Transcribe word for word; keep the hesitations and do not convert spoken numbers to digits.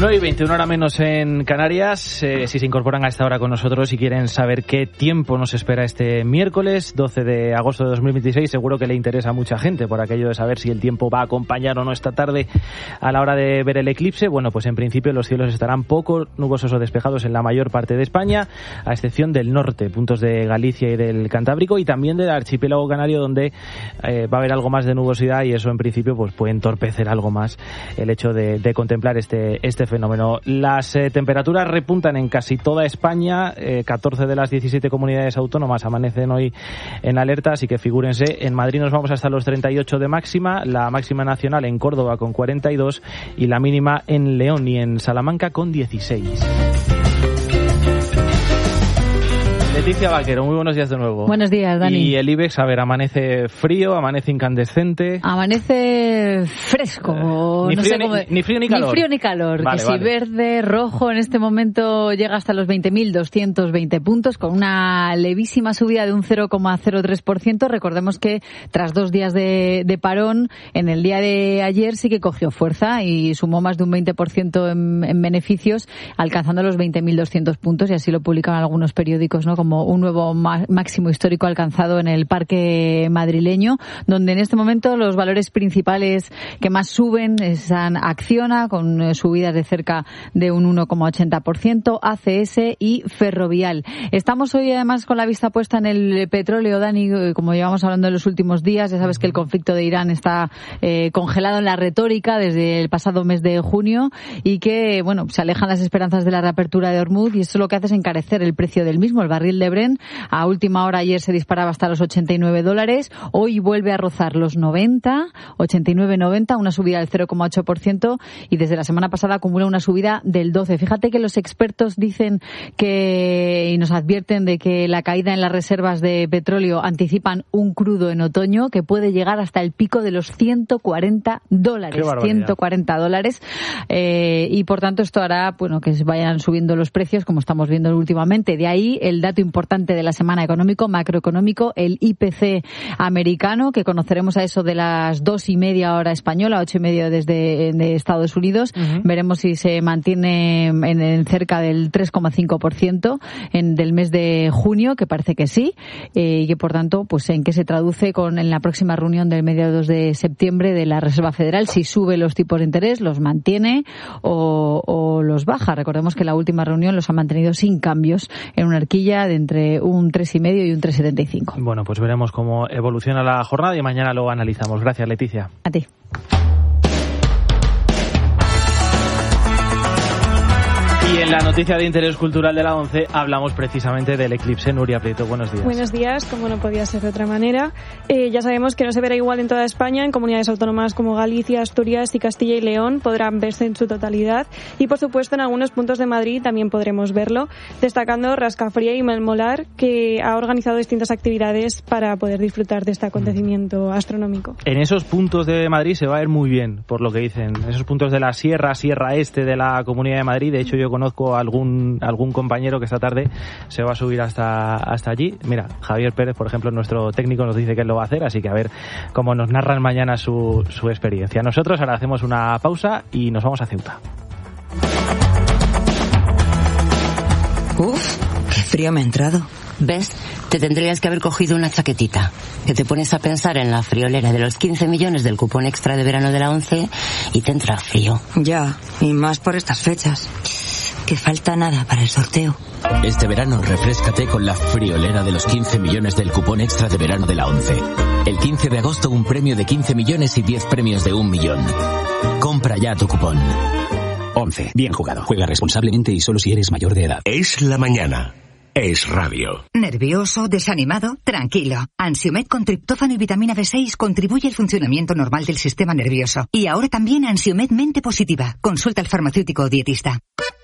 nueve y veinte, una hora menos en Canarias. Eh, si se incorporan a esta hora con nosotros y quieren saber qué tiempo nos espera este miércoles doce de agosto de dos mil veintiséis, seguro que le interesa a mucha gente por aquello de saber si el tiempo va a acompañar o no esta tarde a la hora de ver el eclipse. Bueno, pues en principio los cielos estarán poco nubosos o despejados en la mayor parte de España, a excepción del norte, puntos de Galicia y del Cantábrico, y también del archipiélago canario, donde eh, va a haber algo más de nubosidad, y eso en principio pues puede entorpecer algo más el hecho de, de contemplar este, este fenómeno. Las eh, temperaturas repuntan en casi toda España. eh, catorce de las diecisiete comunidades autónomas amanecen hoy en alerta, así que figúrense. En Madrid nos vamos hasta los treinta y ocho de máxima, la máxima nacional en Córdoba con cuarenta y dos y la mínima en León y en Salamanca con dieciséis. Leticia Vaquero, muy buenos días de nuevo. Buenos días, Dani. Y el IBEX, a ver, amanece frío, amanece incandescente. Amanece fresco. Ni, no frío, sé ni, cómo... ni frío ni calor. Ni frío ni calor. Vale, que si vale. verde, rojo, en este momento llega hasta los veinte mil doscientos veinte puntos, con una levísima subida de un cero coma cero tres por ciento. Recordemos que tras dos días de, de parón, en el día de ayer sí que cogió fuerza y sumó más de un veinte por ciento en, en beneficios, alcanzando los veinte mil doscientos puntos, y así lo publican algunos periódicos, ¿no? Como un nuevo máximo histórico alcanzado en el parque madrileño, donde en este momento los valores principales que más suben están Acciona, con subidas de cerca de un uno coma ochenta por ciento, A C S y Ferrovial. Estamos hoy además con la vista puesta en el petróleo, Dani, como llevamos hablando en los últimos días. Ya sabes que el conflicto de Irán está eh, congelado en la retórica desde el pasado mes de junio, y que, bueno, se alejan las esperanzas de la reapertura de Hormuz, y eso lo que hace es encarecer el precio del mismo. El barril de Brent a última hora ayer se disparaba hasta los ochenta y nueve dólares, hoy vuelve a rozar los noventa, ochenta y nueve noventa, una subida del cero coma ocho por ciento, y desde la semana pasada acumula una subida del doce. Fíjate que los expertos dicen que, y nos advierten de que la caída en las reservas de petróleo anticipan un crudo en otoño que puede llegar hasta el pico de los ciento cuarenta dólares. ciento cuarenta dólares. Eh, y por tanto esto hará, bueno, que vayan subiendo los precios, como estamos viendo últimamente. De ahí el dato importante de la semana económico, macroeconómico, el I P C americano, que conoceremos a eso de las dos y media hora española, ocho y media desde de Estados Unidos. Uh-huh. Veremos si se mantiene en, en cerca del tres coma cinco por ciento en del mes de junio, que parece que sí, eh, y que por tanto, pues en qué se traduce con en la próxima reunión del mediados de septiembre de la Reserva Federal, si sube los tipos de interés, los mantiene o, o los baja. Recordemos que la última reunión los ha mantenido sin cambios, en una horquilla de entre un tres y medio y un tres setenta y cinco. Bueno, pues veremos cómo evoluciona la jornada y mañana lo analizamos. Gracias, Leticia. A ti. Y en la noticia de interés cultural de la once hablamos precisamente del eclipse. Nuria Prieto, buenos días. Buenos días, como no podía ser de otra manera. Eh, ya sabemos que no se verá igual en toda España. En comunidades autónomas como Galicia, Asturias y Castilla y León podrán verse en su totalidad. Y por supuesto en algunos puntos de Madrid también podremos verlo, destacando Rascafría y Melmolar, que ha organizado distintas actividades para poder disfrutar de este acontecimiento astronómico. En esos puntos de Madrid se va a ver muy bien, por lo que dicen. Esos puntos de la Sierra, Sierra Este de la Comunidad de Madrid. De hecho, yo conozco a algún, algún compañero que esta tarde se va a subir hasta, hasta allí. Mira, Javier Pérez, por ejemplo, nuestro técnico, nos dice que él lo va a hacer, así que a ver cómo nos narran mañana su, su experiencia. Nosotros ahora hacemos una pausa y nos vamos a Ceuta. Uf, qué frío me ha entrado. ¿Ves? Te tendrías que haber cogido una chaquetita. Que te pones a pensar en la friolera de los quince millones del cupón extra de verano de la once y te entra frío. Ya, y más por estas fechas. Que falta nada para el sorteo. Este verano refréscate con la friolera de los quince millones del cupón extra de verano de la once. El quince de agosto un premio de quince millones y diez premios de un millón. Compra ya tu cupón. once. Bien jugado. Juega responsablemente y solo si eres mayor de edad. Es la mañana. Es radio. ¿Nervioso? ¿Desanimado? Tranquilo. Ansiomed con triptófano y vitamina B seis contribuye al funcionamiento normal del sistema nervioso. Y ahora también Ansiomed Mente Positiva. Consulta al farmacéutico o dietista.